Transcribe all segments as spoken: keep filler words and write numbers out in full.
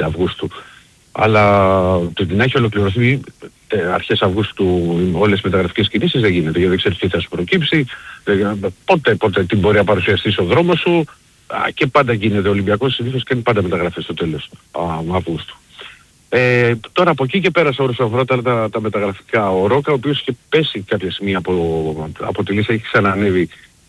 πέντε Αυγούστου. Αλλά το ότι να έχει ολοκληρωθεί αρχές Αυγούστου όλες οι μεταγραφικές κινήσεις δεν γίνεται, γιατί δεν ξέρεις τι θα σου προκύψει, πότε, πότε την μπορεί να παρουσιαστεί στο δρόμο σου, και πάντα γίνεται ο Ολυμπιακός, συνήθως κάνει πάντα μεταγραφές στο τέλος Αυγούστου. Ε, τώρα από εκεί και πέρα, όρους αφορά τα, τα, τα μεταγραφικά, ο Ρόκα, ο οποίος είχε πέσει κάποια στιγμή από, από τη λίστα, έχει ξανανεύει.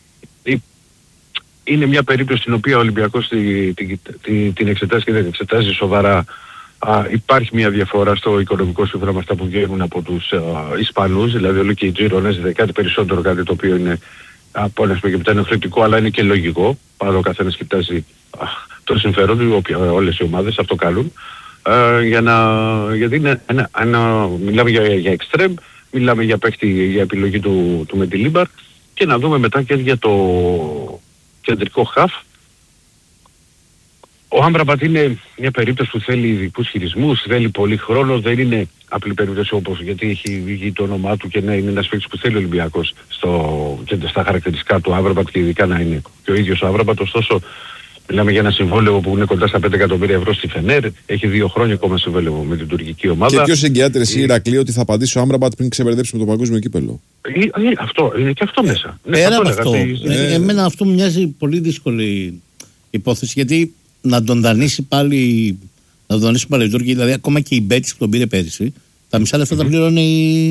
Είναι μια περίπτωση στην οποία ο Ολυμπιακός τη, τη, τη, την εξετάζει και δεν εξετάζει σοβαρά. Α, υπάρχει μια διαφορά στο οικονομικό σύμφωνα με αυτά που βγαίνουν από τους α, Ισπανούς, δηλαδή όλο και η Τζιρονέζη κάτι περισσότερο, κάτι το οποίο είναι από ένα και μετά ενοχλητικό, αλλά είναι και λογικό, παρά ο καθένας κοιτάζει α, το συμφέρον του, όλες οι ομάδες αυτό κάνουν. Uh, για να, γιατί είναι ένα, ένα, μιλάμε για, για εξτρέμ, μιλάμε για παίχτη, για επιλογή του, του Μεντιλίμπαρ, και να δούμε μετά και για το κεντρικό χαφ. Ο Άμπραμπατ είναι μια περίπτωση που θέλει ειδικούς χειρισμούς, θέλει πολύ χρόνο, δεν είναι απλή περίπτωση όπως, γιατί έχει βγει το όνομά του και να είναι ένας παίκτης που θέλει ο Ολυμπιακός στο, και στα χαρακτηριστικά του Άμπραμπατ, και ειδικά να είναι και ο ίδιος ο Άμπραμπατ. Ωστόσο μιλάμε για ένα συμβόλαιο που είναι κοντά στα πέντε εκατομμύρια ευρώ στη Φενέρ, έχει δύο χρόνια ακόμα συμβόλαιο με την τουρκική ομάδα. Και ποιος εγγυάται εσύ, Ηρακλή, ότι θα απαντήσει ο Άμπραμπατ πριν ξεμπερδέψουμε το παγκόσμιο κύπελλο? Ε, ε, αυτό, είναι και αυτό μέσα. Πέρα από αυτό, ε, εμένα αυτό μου μοιάζει πολύ δύσκολη υπόθεση, γιατί να τον δανείσει πάλι, να τον δανείσει πάλι οι Τούρκοι, δηλαδή ακόμα και η Μπέτης που τον πήρε πέρυσι, τα μισά λεφτά τα πληρώνει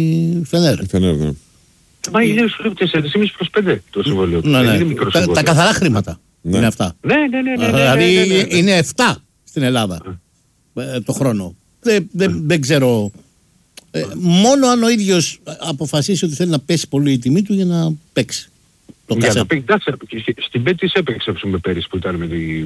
η Φενέρ. Η Φενέρ, ναι. Μα είναι τέσσερα κόμμα πέντε προς πέντε το συμβόλαιο. Ναι, ναι. Τα, τα καθαρά χρήματα. Ναι. Είναι αυτά. Ναι, ναι, ναι, ναι, ναι, δηλαδή ναι, ναι, ναι. είναι επτά στην Ελλάδα ε, το χρόνο. Δεν, δεν, δεν ξέρω. Ε, μόνο αν ο ίδιος αποφασίσει ότι θέλει να πέσει πολύ η τιμή του για να παίξει. Το για να παίξει, στην Πέτης έπαιξε με πέρυσι που ήταν με τη...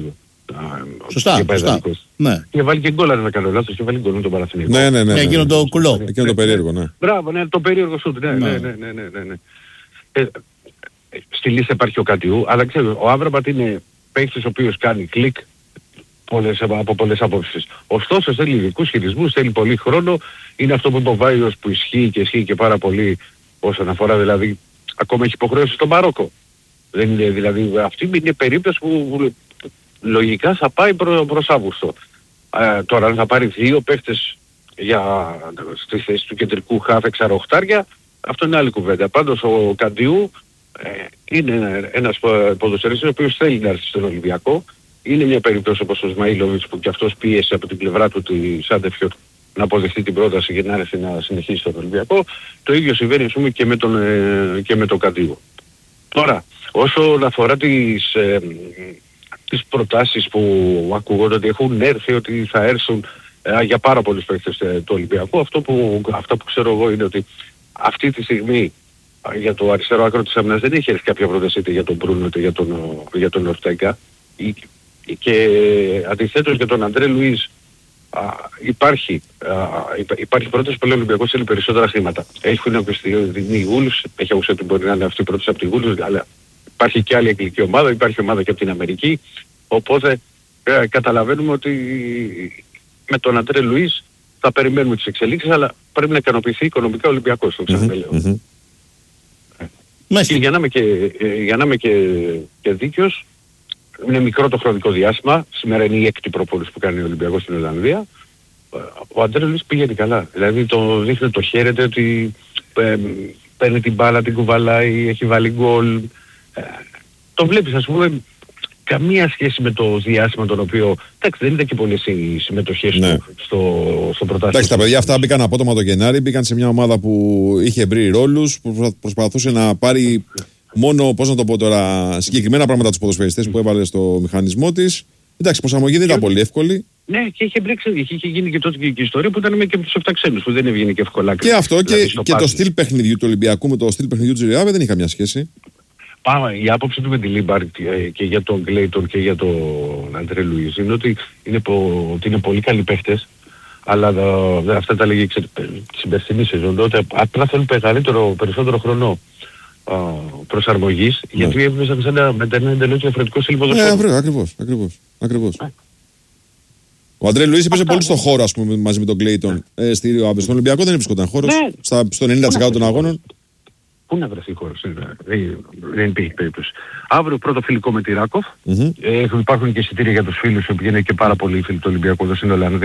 Σωστά, σωστά. Ναι. Και βάλει και γκολ, αν δεν κάνω λάθος, και βάλει γκολ με τον Παναθηναϊκό. Ναι, ναι, ναι. ναι. Εκείνο το κουλό. Εκείνο το περίεργο, ναι. Μπράβο, ναι, το περίεργο σούτ, ναι, ναι, ναι, ναι, ναι, ναι. Ε, στη λίστα υπάρχει ο Κατιού, αλλά ξέρω, ο Άμπραμπατ είναι παίκτης ο οποίος κάνει κλικ πολλές, από πολλές απόψεις. Ωστόσο θέλει ειδικούς χειρισμούς, θέλει πολύ χρόνο, είναι αυτό που είπε ο Βάιος που ισχύει και ισχύει και πάρα πολύ όσον αφορά, δηλαδή ακόμα έχει υποχρέωση στο Μαρόκο. Δεν είναι, δηλαδή αυτή είναι περίπτωση που, που λογικά θα πάει προ, προς Αύγουστο. Ε, τώρα αν θα πάρει δύο παίκτες για, στη θέση του κεντρικού χαφ εξαροχτάρια, αυτό είναι άλλη κουβέντα. Πάντως ο Καντιού ε, είναι ένας ποδοσφαιριστής ο οποίος θέλει να έρθει στον Ολυμπιακό. Είναι μια περίπτωση όπως ο Σμαήλοβιτς που και αυτός πίεσε από την πλευρά του τη Σάντεφιορ να αποδεχτεί την πρόταση για να έρθει να συνεχίσει στον Ολυμπιακό. Το ίδιο συμβαίνει ας πούμε και με τον, ε, και με τον Καντιού. Τώρα, όσον αφορά τις, ε, τις προτάσεις που ακούγονται ότι έχουν έρθει, ότι θα έρθουν ε, για πάρα πολλούς παίκτες ε, του Ολυμπιακού, αυτό που, αυτό που ξέρω εγώ είναι ότι αυτή τη στιγμή ε, για το αριστερό άκρο της άμυνας δεν έχει έρθει κάποια πρόταση είτε για τον Μπρούνο είτε για τον, για τον Ορτέγκα. Και αντιθέτως για τον Αντρέ Λουίς α, υπάρχει, α, υπάρχει πρόταση που λέει ο Ολυμπιακός θέλει περισσότερα χρήματα. Έχουν ακουστεί η Γούλους, έχει ακουστεί ότι μπορεί να είναι αυτή η πρόταση από τη Γούλους, αλλά υπάρχει και άλλη αγγλική ομάδα, υπάρχει ομάδα και από την Αμερική, οπότε ε, καταλαβαίνουμε ότι με τον Αντρέ Λουίς θα περιμένουμε τις εξελίξεις, αλλά πρέπει να ικανοποιηθεί οικονομικά ο Ολυμπιακός, το ξαναλέω. Mm-hmm, mm-hmm. Και για να είμαι και, για να είμαι και, και δίκαιος, είναι μικρό το χρονικό διάστημα. Σήμερα είναι η έκτη προπόνηση που κάνει ο Ολυμπιακός στην Ολλανδία. Ο Αντρέ Λουίς πήγαινε καλά. Δηλαδή το δείχνει, το χαίρεται ότι ε, παίρνει την μπάλα, την κουβαλάει, έχει βάλει γκολ. Ε, το βλέπεις ας πούμε καμία σχέση με το διάστημα τον οποίο... Εντάξει, δεν ήταν και πολλές οι συμμετοχές ναι. του στο, στο πρωτάθλημα. Εντάξει, τα παιδιά αυτά μπήκαν απότομα το Γενάρη, μπήκαν σε μια ομάδα που είχε βρει ρόλους, που προσπαθούσε να πάρει μόνο, πώς να το πω τώρα, συγκεκριμένα πράγματα τους ποδοσφαιριστές που έβαλε στο μηχανισμό της. Εντάξει, η προσαρμογή δεν ήταν πολύ εύκολη. Ναι, και είχε μπλέξει, είχε, είχε γίνει και τότε και η ιστορία που ήταν και με τους επτά ξένους, που δεν έβγαινε και εύκολα. Και αυτό δηλαδή και, και το στυλ παιχνιδιού του Ολυμπιακού με το στυλ παιχνιδιού του Ριάβε δεν είχε καμιά σχέση. Πάμε, η άποψη του με τη Λίμπαρ και για τον Κλέιτον και για τον Αντρέ Λουίς είναι ότι είναι, πο, ότι είναι πολύ καλοί παίχτες, αλλά δε, αυτά τα λέγει στην περσινή σεζόν, τότε απλά θέλουν μεγαλύτερο, περισσότερο χρόνο α, προσαρμογής, ναι. γιατί έβγαιναν σε ένα, με ένα εντελώς διαφορετικό στυλ ποδοσφαίρου. Ναι, ακριβώς, ακριβώς, ακριβώς. Ναι. Ο Αντρέ Λουίς έπαιζε πολύ στο χώρο, ας πούμε, μαζί με τον Κλέιτον. Ε, στον Ολυμπιακό δεν βρισκόταν χώρος, ναι. στα, στο ενενήντα τοις εκατό των αγώνων. Πού να βρεθεί χώρος, δεν υπήρχε περίπτωση. Αύριο πρώτο φιλικό με τη Ράκοφ. Mm-hmm. Ε, υπάρχουν και εισιτήρια για τους φίλους που είναι και πάρα πολλοί φίλοι του Ολυμπιακού εδώ στην Ολλανδία.